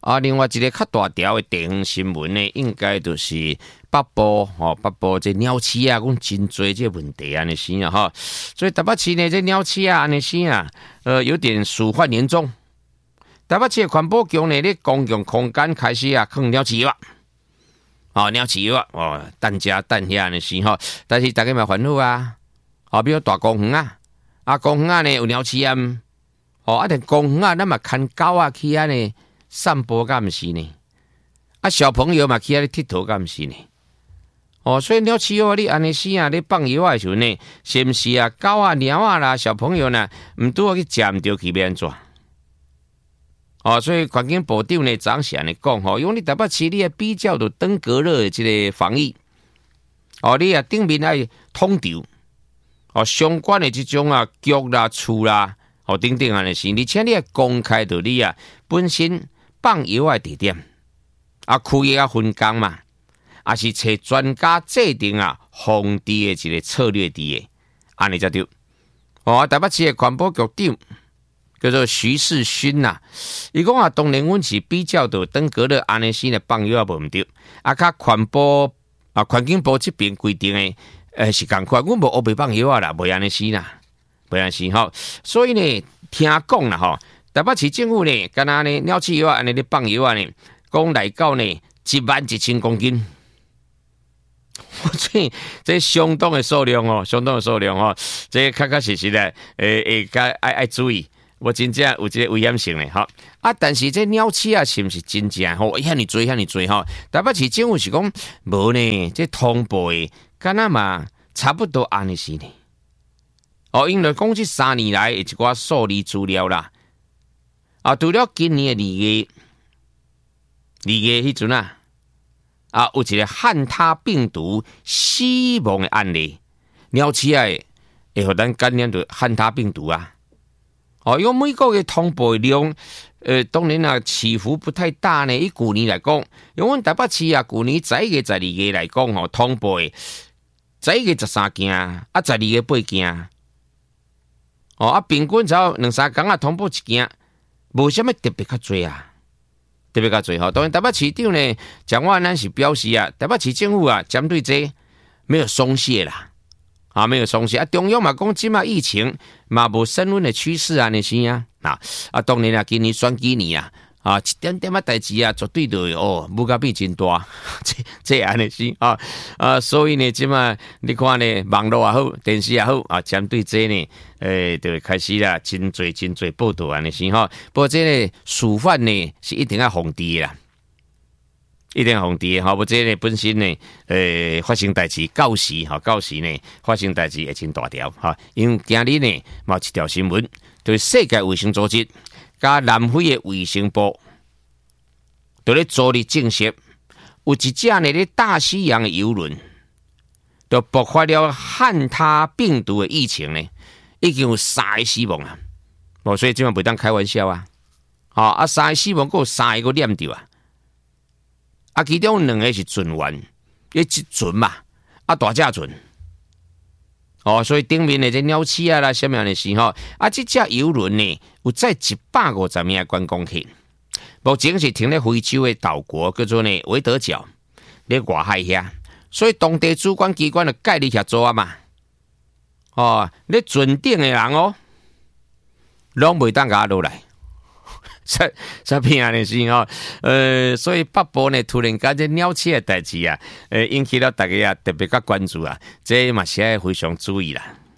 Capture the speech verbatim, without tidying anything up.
啊，另外一个较大条的地方新闻呢，应该就是北部哦，北部这鸟鼠啊，讲真多这问题安尼是啊哈，所以台北市呢这鸟鼠啊安尼是啊，呃有点鼠患严重。台北市的环保局呢，咧公共空间开始啊放鸟鼠药，哦鸟鼠药哦，蛋家蛋遐安尼是吼，但是大家嘛烦恼啊，哦比如大公园啊，啊公园啊呢有鸟鼠啊，哦啊但公园啊，咱嘛牵狗啊去安尼。散步敢毋是呢？啊，小朋友嘛去遐咧佚佗敢毋是呢？哦，所以鸟鼠药你安尼时啊，咧放药的时候呢，是毋是啊？狗啊、猫啊啦，小朋友呢，毋拄好去食毋着去变怎？哦，所以环境部长呢，昨时安尼讲吼，因为你台北市你啊比较着登革热的即个防疫，哦，你啊顶面爱通调，哦相关的即种啊局啦、处啦，哦等等安尼是，而且你啊公开着你啊本身。放药的地点啊，区域啊分工嘛，啊是找专家制定啊防治的一个策略伫的，安尼才对。哦，台北市的环保局长叫做徐世勋呐，伊讲啊，当然阮是比较到登革热安尼时呢放药也无毋对，啊，甲环保啊环境部这边规定的，诶是共款，阮无黑白放药啊啦，袂安尼时啦，袂安尼吼，所以呢，听讲啦吼。台北市政府呢，敢若呢鸟鼠药安尼咧放药啊呢，讲来到呢一万一千公斤，这这相当的数量哦，相当的数量哦，这确确实实的，诶诶，该爱爱注意，我真正有这个危险性的哈啊！但是这鸟鼠啊，是不是真正吼？遐尼多遐尼多哈？台北市政府是讲无呢，这通报的，敢若嘛差不多安尼是呢。哦，因为讲这三年来一寡数字资料啦。啊，除了今年的二月，二月迄阵啊，啊有一个汉他病毒死亡的案例，鸟鼠啊会互咱感染到汉他病毒啊。哦，因为美国的通报量，呃，当然啊起伏不太大呢。以去年来讲，因为阮台北市啊，去年十一月、十二月来讲吼，通报的十一月十三件，啊十二月八件，哦啊平均只要两三工啊通报一件。无啥物特别较多啊，特别较多吼。当然，台北市长呢，蒋万安是表示啊，台北市政府啊，针对这没有松懈啦，啊，没有松懈啊。中央嘛讲，即马疫情嘛无升温的趋势啊，那是啊，啊啊，当然啊，今年选举年啊，啊一点点啊代志啊，绝对就哦，物价变真大，这这安尼是啊啊，所以呢，即马你看呢，网络也好，电视也好啊，针对这呢。诶，就开始啦，真侪真侪报道安尼是吼。不过这个鼠患呢是一定要防治的啦，一定要防治的吼。不过这个本身呢，诶发生代志到时吼，到时呢发生代志会真大条哈。因为今日呢，某一条新闻，就是世界卫生组织加南非的卫生部，就咧昨日证实，有一只呢咧大西洋的游轮，就爆发了汉他病毒的疫情呢。已经有三个死亡啊！哦，所以今晚袂当开玩笑啊！哦，啊，三个死亡，还有三个念着啊！啊，其中两个是船员，一船嘛，啊，大只船。哦，所以顶面的这鸟鼠啊啦，什么样的事吼？啊，这只游轮呢，有载一百五十名观光客，目前是停在非洲的岛国，叫做呢维德角，咧外海遐，所以当地主管机关就介入协助啊嘛。哦，你船顶的人哦，拢袂当甲落来，才才骗安尼是吼。呃，所以北部呢，突然间这鸟鼠的代志啊，呃，引起了大家啊特别较关注啊，这嘛是要非常注意啦。